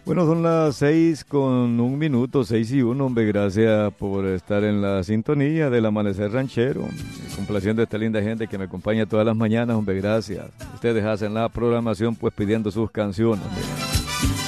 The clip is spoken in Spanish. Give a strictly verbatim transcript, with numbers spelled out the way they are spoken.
Bueno, son las seis con un minuto, seis y uno, hombre, gracias por estar en la sintonía del Amanecer Ranchero, complaciendo a esta linda gente que me acompaña todas las mañanas, hombre, gracias. Ustedes hacen la programación pues pidiendo sus canciones, hombre.